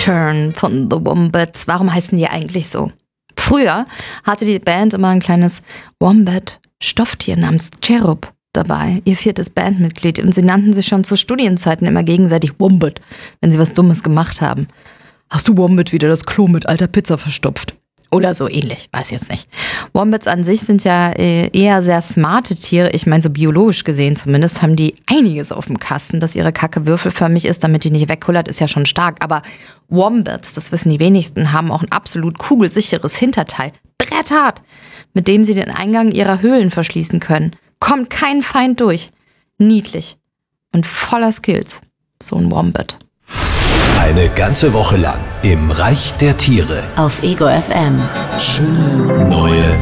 Turn von The Wombats. Warum heißen die eigentlich so? Früher hatte die Band immer ein kleines Wombat-Stofftier namens Cherub dabei, ihr 4. Bandmitglied. Und sie nannten sich schon zu Studienzeiten immer gegenseitig Wombat, wenn sie was Dummes gemacht haben. Hast du Wombat wieder das Klo mit alter Pizza verstopft? Oder so ähnlich, weiß jetzt nicht. Wombats an sich sind ja eher sehr smarte Tiere. Ich meine, so biologisch gesehen zumindest haben die einiges auf dem Kasten. Dass ihre Kacke würfelförmig ist, damit die nicht wegkullert, ist ja schon stark. Aber Wombats, das wissen die wenigsten, haben auch ein absolut kugelsicheres Hinterteil. Bretthart, mit dem sie den Eingang ihrer Höhlen verschließen können. Kommt kein Feind durch. Niedlich und voller Skills. So ein Wombat. Eine ganze Woche lang im Reich der Tiere. Auf Ego FM. Schöne neue